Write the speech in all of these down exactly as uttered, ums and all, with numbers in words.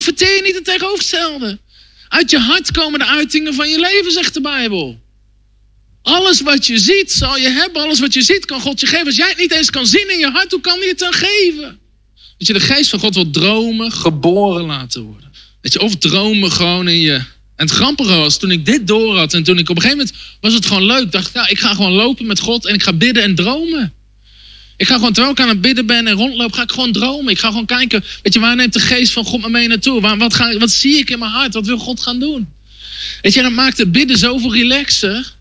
Verteer je niet het tegenovergestelde. Uit je hart komen de uitingen van je leven, zegt de Bijbel. Alles wat je ziet, zal je hebben. Alles wat je ziet, kan God je geven. Als jij het niet eens kan zien in je hart, hoe kan hij het dan geven? Dat je de geest van God wil dromen, geboren laten worden. Dat je of dromen gewoon in je... En het grappige was, toen ik dit door had en toen ik op een gegeven moment was het gewoon leuk. Dacht ik, nou, ik ga gewoon lopen met God en ik ga bidden en dromen. Ik ga gewoon, terwijl ik aan het bidden ben en rondloop, ga ik gewoon dromen. Ik ga gewoon kijken, weet je, waar neemt de geest van God me mee naartoe? Waar, wat, ga, wat zie ik in mijn hart? Wat wil God gaan doen? Weet je, dat maakt het bidden zoveel relaxer.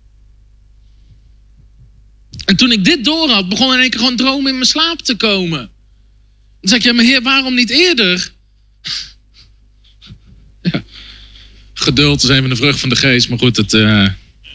En toen ik dit door had, begon in één keer gewoon dromen in mijn slaap te komen. Dan zeg ik, ja, maar Heer, waarom niet eerder? Ja. Geduld is even een vrucht van de geest, maar goed, het... Uh...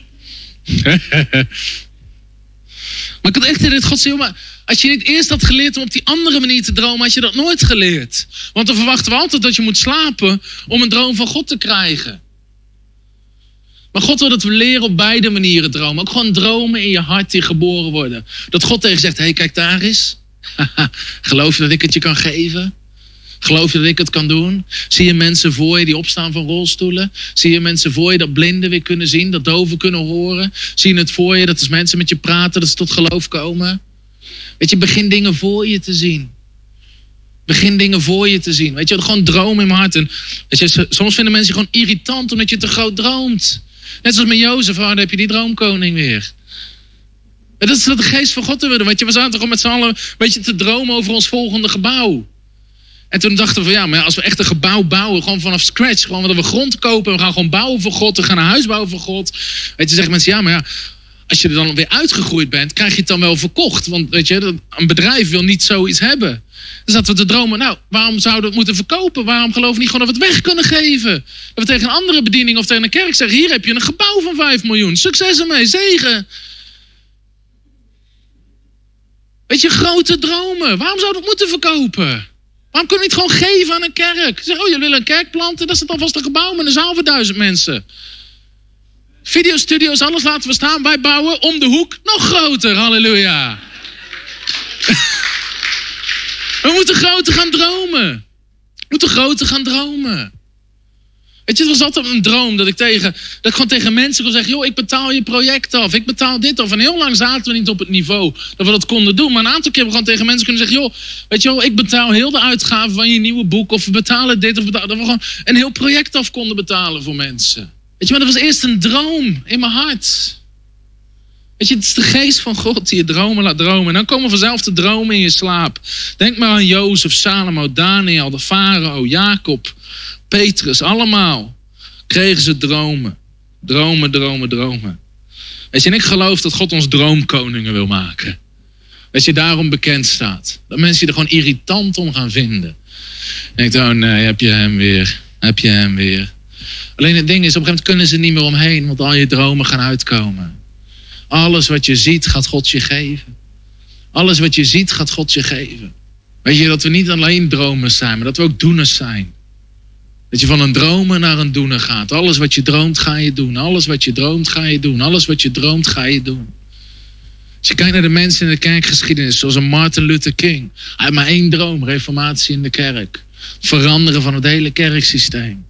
maar ik had echt dit God zei, maar als je niet eerst had geleerd om op die andere manier te dromen, had je dat nooit geleerd. Want dan verwachten we altijd dat je moet slapen om een droom van God te krijgen. Maar God wil dat we leren op beide manieren dromen. Ook gewoon dromen in je hart die geboren worden. Dat God tegen je zegt, hé, hey, kijk daar eens. Geloof je dat ik het je kan geven? Geloof je dat ik het kan doen? Zie je mensen voor je die opstaan van rolstoelen? Zie je mensen voor je dat blinden weer kunnen zien? Dat doven kunnen horen? Zie je het voor je dat als mensen met je praten, dat ze tot geloof komen? Weet je, begin dingen voor je te zien. Begin dingen voor je te zien. Weet je, gewoon dromen in mijn hart. En, weet je, soms vinden mensen je gewoon irritant omdat je te groot droomt. Net zoals met Jozef, oh, dan heb je die droomkoning weer. En dat is dat de geest van God te willen. Weet je, we zaten gewoon met z'n allen een beetje te dromen over ons volgende gebouw. En toen dachten we van ja, maar als we echt een gebouw bouwen, gewoon vanaf scratch, gewoon dat we grond kopen, we gaan gewoon bouwen voor God, we gaan een huis bouwen voor God. Weet je, zeggen mensen, ja, maar ja, als je er dan weer uitgegroeid bent, krijg je het dan wel verkocht. Want weet je, een bedrijf wil niet zoiets hebben. Dus zaten we te dromen, nou, waarom zouden we het moeten verkopen? Waarom geloven we niet gewoon dat we het weg kunnen geven? Dat we tegen een andere bediening of tegen een kerk zeggen, hier heb je een gebouw van vijf miljoen. Succes ermee, zegen. Weet je, grote dromen. Waarom zouden we het moeten verkopen? Waarom kunnen we niet gewoon geven aan een kerk? Zeg, oh, jullie willen een kerk planten? Dat is het alvast een gebouw met een zaal voor duizend mensen. Videostudio's, alles laten we staan. Wij bouwen om de hoek nog groter. Halleluja. We moeten groter gaan dromen. We moeten groter gaan dromen. Weet je, het was altijd een droom dat ik, tegen, dat ik gewoon tegen mensen kon zeggen, joh, ik betaal je project af. Ik betaal dit af. En heel lang zaten we niet op het niveau dat we dat konden doen. Maar een aantal keer hebben we gewoon tegen mensen kunnen zeggen, joh, weet je wel, ik betaal heel de uitgaven van je nieuwe boek. Of we betalen dit. Of betalen, dat we gewoon een heel project af konden betalen voor mensen. Weet je, maar dat was eerst een droom in mijn hart. Weet je, het is de geest van God die je dromen laat dromen. En dan komen vanzelf de dromen in je slaap. Denk maar aan Jozef, Salomo, Daniel, de farao, Jacob, Petrus. Allemaal kregen ze dromen. Dromen, dromen, dromen. Weet je, en ik geloof dat God ons droomkoningen wil maken. Dat je daarom bekend staat. Dat mensen je er gewoon irritant om gaan vinden. Je denkt, oh nee, heb je hem weer. Heb je hem weer. Alleen het ding is, op een gegeven moment kunnen ze niet meer omheen. Want al je dromen gaan uitkomen. Alles wat je ziet, gaat God je geven. Alles wat je ziet, gaat God je geven. Weet je, dat we niet alleen dromers zijn, maar dat we ook doeners zijn. Dat je van een dromer naar een doener gaat. Alles wat je droomt, ga je doen. Alles wat je droomt, ga je doen. Alles wat je droomt, ga je doen. Als je kijkt naar de mensen in de kerkgeschiedenis, zoals een Martin Luther King. Hij had maar één droom, reformatie in de kerk. Het veranderen van het hele kerksysteem.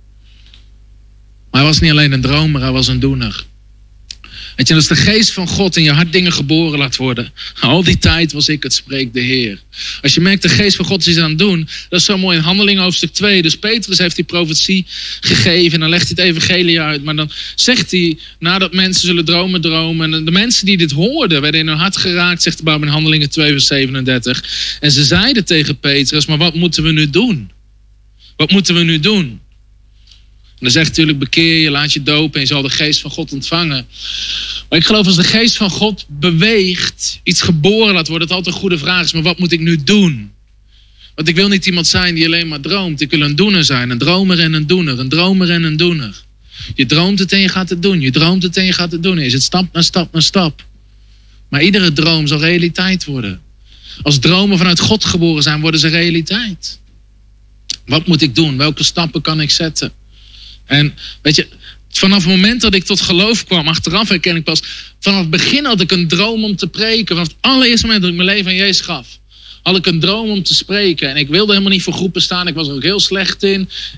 Maar hij was niet alleen een dromer, hij was een doener. Weet je, als de geest van God in je hart dingen geboren laat worden. Al die tijd was ik het, spreekt de Heer. Als je merkt, de geest van God is iets aan het doen. Dat is zo mooi in Handelingen hoofdstuk twee. Dus Petrus heeft die profetie gegeven. En dan legt hij het evangelie uit. Maar dan zegt hij, nadat mensen zullen dromen, dromen. En de mensen die dit hoorden, werden in hun hart geraakt. Zegt de Bijbel in Handelingen twee vers zevenendertig. En ze zeiden tegen Petrus, maar wat moeten we nu doen? Wat moeten we nu doen? En dan zegt hij natuurlijk, bekeer je, laat je dopen en je zal de geest van God ontvangen. Maar ik geloof als de geest van God beweegt, iets geboren laat worden, dat altijd een goede vraag is, maar wat moet ik nu doen? Want ik wil niet iemand zijn die alleen maar droomt. Ik wil een doener zijn, een dromer en een doener, een dromer en een doener. Je droomt het en je gaat het doen, je droomt het en je gaat het doen. Je zit stap na stap na stap. Maar iedere droom zal realiteit worden. Als dromen vanuit God geboren zijn, worden ze realiteit. Wat moet ik doen? Welke stappen kan ik zetten? En weet je, vanaf het moment dat ik tot geloof kwam, achteraf herken ik pas, vanaf het begin had ik een droom om te preken. Vanaf het allereerste moment dat ik mijn leven aan Jezus gaf, had ik een droom om te spreken. En ik wilde helemaal niet voor groepen staan. Ik was er ook heel slecht in.